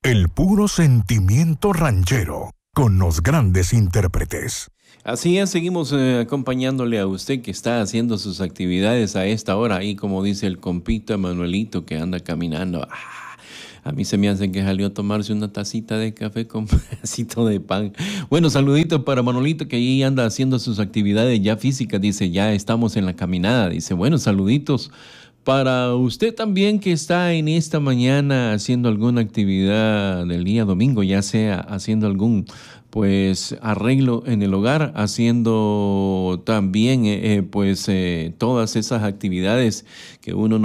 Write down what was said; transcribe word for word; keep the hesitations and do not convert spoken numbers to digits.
el puro sentimiento ranchero, con los grandes intérpretes. Así es, seguimos eh, acompañándole a usted que está haciendo sus actividades a esta hora. Y como dice el compita Manuelito que anda caminando, ah, a mí se me hace que salió a tomarse una tacita de café con un pedacito de pan. Bueno, saludito para Manuelito que ahí anda haciendo sus actividades ya físicas. Dice, ya estamos en la caminada. Dice, bueno, saluditos para usted también que está en esta mañana haciendo alguna actividad del día domingo, ya sea haciendo algún pues arreglo en el hogar, haciendo también eh, pues eh, todas esas actividades que uno no